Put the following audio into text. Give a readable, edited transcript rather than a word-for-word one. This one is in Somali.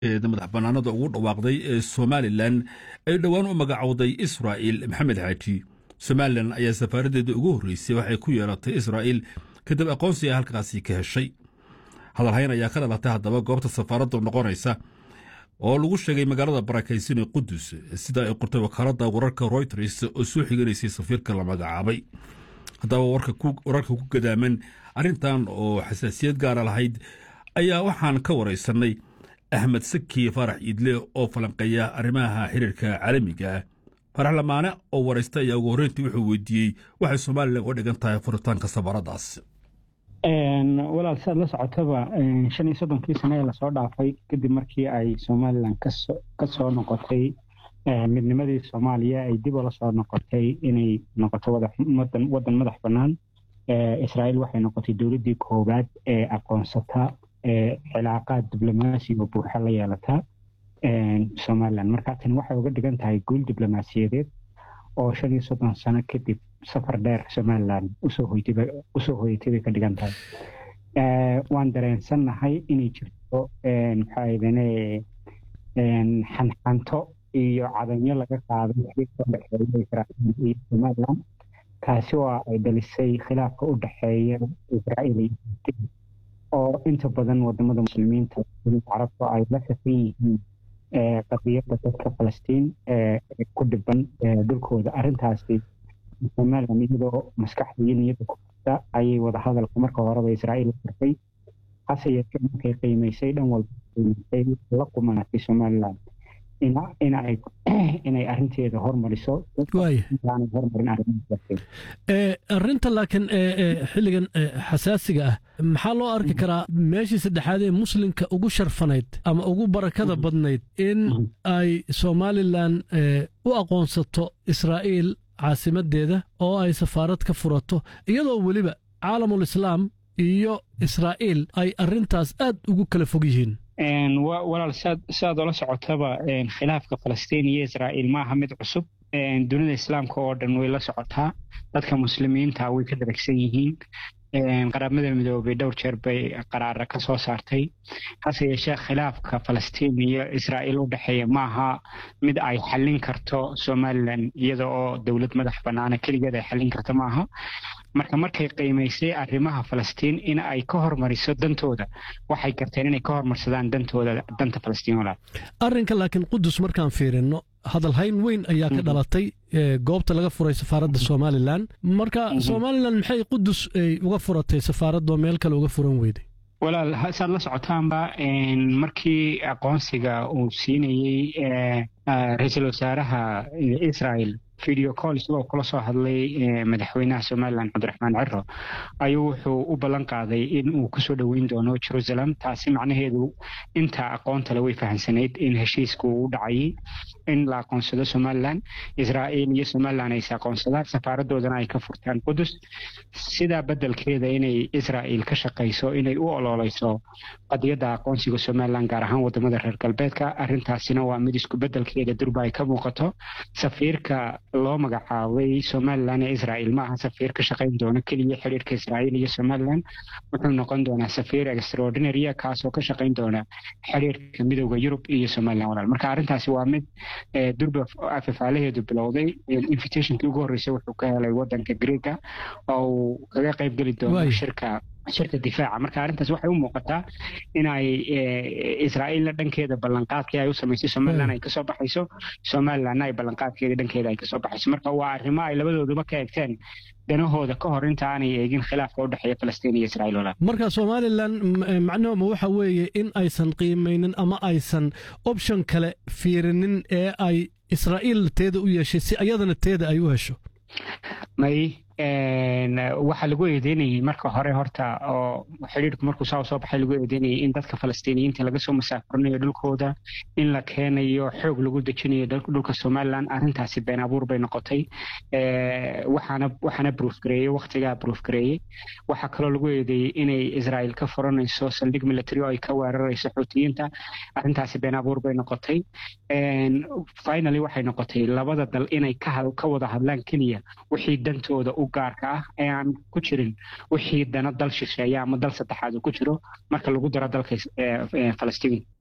madax bannaanada ugu dhawaaqday ee Somaliland ay dhowaan u magacowday Israa'iil Maxamed Xaaji. Somaliland ayaa safaaradeeda ugu horreysay waxay ku yeelatay Israa'iil kadib aqoonsi ay halkaasi ka heshay. hadalhayn ayaa ka dhalatay haddaba goobta safaaraddu noqonaysa oo lagu sheegay magaalada barakaysan ee Qudus sida ay qortay wakaaladda wararka Reuters oo soo xiganaysay safiirka la magacaabay. haddaba wararka ku gadaaman arrintan oo xasaasiyad gaara lahayd ayaa waxaan ka waraysanay Ahmed Saki Farax Idle oo falanqeeya arrimaha xiriirka caalamiga ah. Farax Lamaane oo waraystay ayaa ugu horreyntii wuxuu weydiiyey waxay Soomaaliland u dhigan tahay furitaanka safaradaas. walaal saad la socotaba 35 sano ee la soo dhaafay kadib markii ay Soomaaliland ka soo noqotay midnimadii Soomaaliya ay dib u soo noqotay inay noqoto wadan madax bannaan. Israa'iil waxay noqotay dawladdii koowaad ee aqoonsata cilaaqaad diblomaasi oo buuxa la yeelata Soomaaliland. marka tan waxay uga dhigan tahay guul diblomaasiyadeed oo 35 sano kadib safar dheer Somaliland usoo hoyatay ka dhigan tahay. waan dareensanahay inay jirto xanxanto iyo cadanyo laga qaaday xiriirka u dhexeeya Israa'iil iyo Somaliland, kaasi oo ay dhalisay khilaafka u dhexeeya Israa'iil iyo Palestiin oo inta badan wadamada muslimiinta carabta ay la safan yihiin qadiyadda dadka Palestiin ku dhiban dhulkooda. arrintaasi Somaliland iyadoo maskaxda iyo niyadda ku jirta ayay wada hadalka marka horeba Israa'iil la furtay, hase yeeshee markay qiimaysay dhan walba la kumanatay Somaliland inay arrinteeda hormariso. arrinta laakiin xilligan xasaasiga ah maxaa loo arki karaa meeshii saddexaad ee muslimka ugu sharfanayd ama ugu barakada badnayd in ay Somaliland u aqoonsato Israa'iil caasimadeeda oo ay safaarad ka furato iyadoo weliba caalamul islaam iyo Israa'iil ay arrintaas aad ugu kala fog yihiin. walaal saad la socotaba khilaafka Palestiin iyo Israa'iil ma aha mid cusub. dunida islaamka oo dhan way la socotaa, dadka muslimiinta way ka daragsan yihiin. qaramada midoobay dhowr jeer bay qaraar ka soo saartay. hase yeeshee khilaafka Palestiin iyo Israa'iil u dhaxeeya ma aha mid ay xallin karto Somaliland iyada oo dawlad madax bannaan kaligeed ay xallin karto ma aha. markay qiimaysay arrimaha Palestiin in ay ka hormariso dantooda waxay garteen inay ka hormarsadaan danta Palestiin. walaal arrinka laakiin Qudus markaan fiirino hadalhayn weyn ayaa ka dhalatay goobta laga furay safaaradda Somaliland. marka Somaliland maxay Qudus ay uga furatay safaaradda meel kale uga furan weyday? walaal saad la socotaanba markii aqoonsiga uu siinayay ra'iisul wasaaraha Israa'iil video call isagoo kula soo hadlay madaxweynaha Somaliland Cabdiraxmaan Ciro ayuu wuxuu u ballan qaaday in uu ku soo dhaweyn doono Jerusalem. taasi macnaheedu inta aqoonta la way fahansanayd in heshiisku uu dhacay in la aqoonsado Somaliland. Israa'iil iyo Somaliland ay aqoonsadaan safaaradoodana ay ka furtaan Qudus, sida bedelkeeda inay Israa'iil ka shaqeyso inay u ololeyso qadiyadda aqoonsiga Somaliland gaar ahaan wadamada reer galbeedka. arrintaasina waa mid isku bedelkeeda durba ay ka muuqato. safiirka loo magacaabay Somaliland ee Israa'iil ma aha safiir ka shaqeyn doona kaliya xiriirka Israa'iil iyo Somaliland, wuxuu noqon doonaa safiir extraordinary kaasoo ka shaqeyn doona xiriirka midowga Yurub iyo Somaliland. walaal marka arrintaasi waa mid durba afafaalaheedu bilowday. invitationkii ugu horreysay wuxuu ka helay wadanka Greeka oo uu kaga qayb geli doono shirka difaaca. marka arrintaas waxay u muuqataa in ay Israa'iil dhankeeda ballanqaadkii ay u samaysay Somaliland ay ka soo baxayso, Somaliland ay ballanqaadkeeda dhankeeda ay ka soo baxayso. marka waa arrimo ay labadooduba ka eegteen danahooda ka hor inta aanay eegin khilaafka u dhexeeya Palestiin iyo Israa'iil. walaal marka Somaliland macnaheedu waxa weeye in aysan qiimeynin ama aysan option kale fiirinin ee ay Israa'iil teeda u yeeshay si ayadana teeda ay u hesho. waxa lagu eedeynayay marka hore horta oo xiriirku markuu soo baxay lagu eedeynayay in dadka Falastiiniyiinta laga soo masaafurinayo dhulkooda, in la keenayo xoog lagu dejinayo dhulka Somaliland. arrintaasi been abuur bay noqotay. waxaana proof gareeyay waqtigaa proof gareeyay. waxa kaloo lagu eedeeyay inay Israa'iil ka furanayso saldhig military oo ay ka weerarayso Xuutiyiinta. arrintaasi been abuur bay noqotay. finally waxay noqotay labada dal inay ka wada hadlaan kaliya wixii dantooda u gaarka ah ee aan ku jirin wixii dana dal shisheeya ama dal saddexaad ku jiro marka lagu daro dalka Falastiin.